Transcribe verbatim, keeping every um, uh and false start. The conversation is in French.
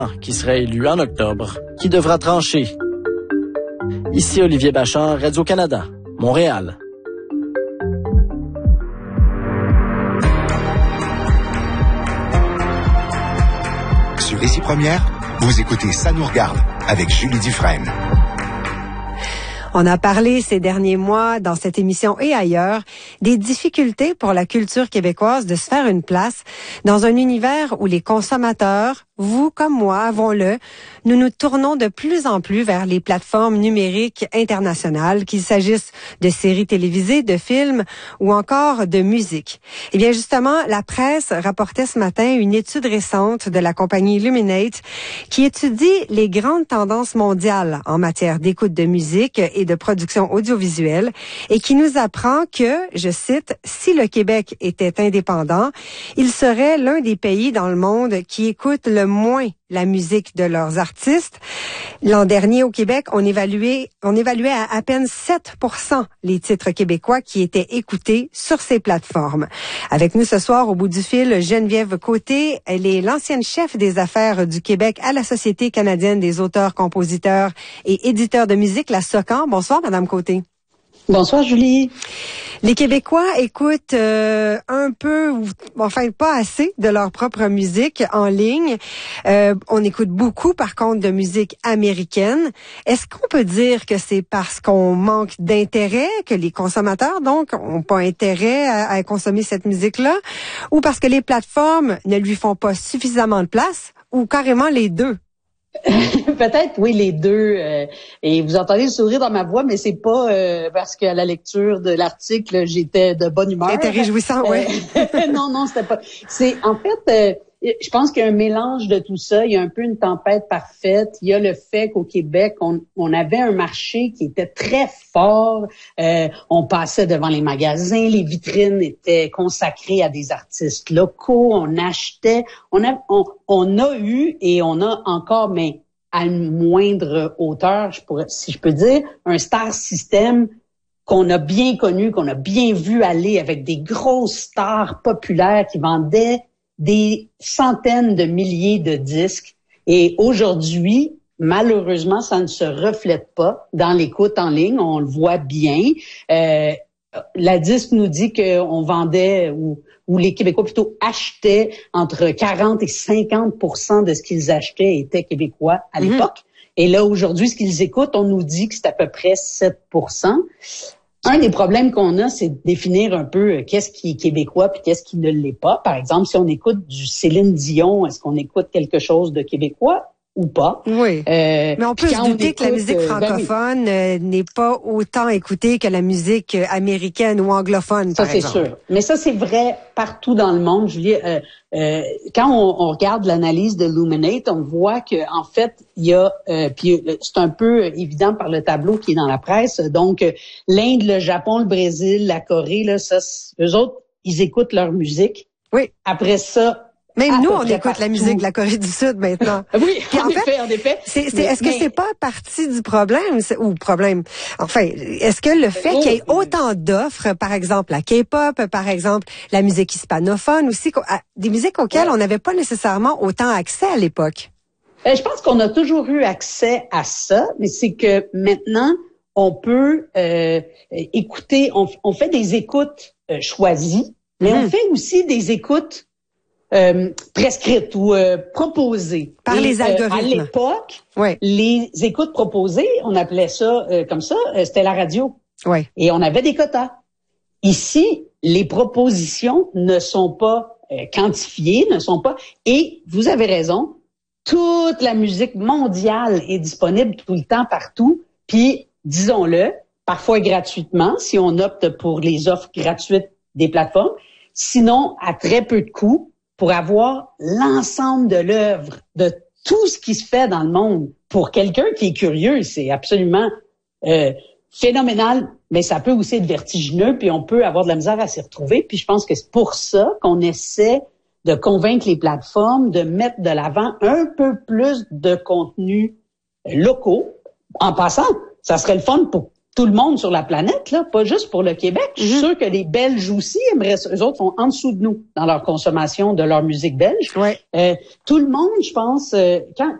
qui sera élu en octobre, qui devra trancher. Ici Olivier Bachand, Radio-Canada, Montréal. Sur Ici Première, vous écoutez Ça nous regarde avec Julie Dufresne. On a parlé ces derniers mois dans cette émission et ailleurs des difficultés pour la culture québécoise de se faire une place dans un univers où les consommateurs, vous comme moi, avons-le, nous nous tournons de plus en plus vers les plateformes numériques internationales, qu'il s'agisse de séries télévisées, de films ou encore de musique. Eh bien justement, la presse rapportait ce matin une étude récente de la compagnie Illuminate qui étudie les grandes tendances mondiales en matière d'écoute de musique et de production audiovisuelle et qui nous apprend que, je cite, si le Québec était indépendant, il serait l'un des pays dans le monde qui écoute le moins la musique de leurs artistes. L'an dernier, au Québec, on évaluait, on évaluait à à peine sept pour cent les titres québécois qui étaient écoutés sur ces plateformes. Avec nous ce soir, au bout du fil, Geneviève Côté. Elle est l'ancienne chef des affaires du Québec à la Société canadienne des auteurs, compositeurs et éditeurs de musique, la SOCAN. Bonsoir, Madame Côté. Bonsoir, Julie. Les Québécois écoutent euh, un peu, ou enfin pas assez, de leur propre musique en ligne. Euh, on écoute beaucoup, par contre, de musique américaine. Est-ce qu'on peut dire que c'est parce qu'on manque d'intérêt, que les consommateurs, donc, ont pas intérêt à, à consommer cette musique-là, ou parce que les plateformes ne lui font pas suffisamment de place, ou carrément les deux? Peut-être, oui, les deux. Euh, et vous entendez le sourire dans ma voix, mais c'est pas euh, parce qu'à la lecture de l'article, j'étais de bonne humeur. C'était réjouissant, oui. non, non, c'était pas. C'est en fait, euh, je pense qu'il y a un mélange de tout ça. Il y a un peu une tempête parfaite. Il y a le fait qu'au Québec, on, on avait un marché qui était très fort. Euh, on passait devant les magasins, les vitrines étaient consacrées à des artistes locaux. On achetait, on a, on, on a eu et on a encore, mais à une moindre hauteur, je pourrais, si je peux dire, un star system qu'on a bien connu, qu'on a bien vu aller avec des grosses stars populaires qui vendaient des centaines de milliers de disques. Et aujourd'hui, malheureusement, ça ne se reflète pas dans l'écoute en ligne. On le voit bien. Euh, la disque nous dit qu'on vendait, ou, ou les Québécois plutôt achetaient entre quarante et cinquante pour cent de ce qu'ils achetaient étaient québécois à l'époque. Mmh. Et là, aujourd'hui, ce qu'ils écoutent, on nous dit que c'est à peu près sept pour cent. Un des problèmes qu'on a, c'est de définir un peu qu'est-ce qui est québécois puis qu'est-ce qui ne l'est pas. Par exemple, si on écoute du Céline Dion, est-ce qu'on écoute quelque chose de québécois ou pas? Oui. Euh, Mais on peut se douter écoute, que la musique francophone euh, ben oui. n'est pas autant écoutée que la musique américaine ou anglophone, ça, par exemple. Ça, c'est sûr. Mais ça, c'est vrai partout dans le monde, Julie. Euh, euh, quand on, on regarde l'analyse de Illuminate, on voit que en fait, il y a, euh, puis c'est un peu évident par le tableau qui est dans la presse. Donc, euh, l'Inde, le Japon, le Brésil, la Corée, là, ça, eux autres, ils écoutent leur musique. Oui. Après ça. Même nous, on écoute partout. La musique de la Corée du Sud maintenant. Oui, Puis en, en effet, fait, en effet. C'est, c'est, est-ce mais... que c'est pas partie du problème, ou problème, enfin, est-ce que le fait oh, qu'il y ait autant d'offres, par exemple la K-pop, par exemple la musique hispanophone aussi, des musiques auxquelles ouais. on n'avait pas nécessairement autant accès à l'époque? Euh, je pense qu'on a toujours eu accès à ça, mais c'est que maintenant, on peut euh, écouter, on, on fait des écoutes euh, choisies, mais mmh. on fait aussi des écoutes Euh, prescrites ou euh, proposées. Par et, les algorithmes. Euh, à l'époque, ouais. les écoutes proposées, on appelait ça euh, comme ça, euh, c'était la radio. Ouais. Et on avait des quotas. Ici, les propositions ne sont pas euh, quantifiées, ne sont pas... Et vous avez raison, toute la musique mondiale est disponible tout le temps, partout. Puis, disons-le, parfois gratuitement, si on opte pour les offres gratuites des plateformes. Sinon, à très peu de coûts, pour avoir l'ensemble de l'œuvre, de tout ce qui se fait dans le monde. Pour quelqu'un qui est curieux, c'est absolument euh, phénoménal, mais ça peut aussi être vertigineux, puis on peut avoir de la misère à s'y retrouver. Puis je pense que c'est pour ça qu'on essaie de convaincre les plateformes de mettre de l'avant un peu plus de contenus locaux. En passant, ça serait le fun pour tout le monde sur la planète, là, pas juste pour le Québec. Je suis Mm-hmm. sûre que les Belges aussi aimeraient ça. Eux autres sont en dessous de nous dans leur consommation de leur musique belge. Ouais. Euh, tout le monde, je pense, euh, quand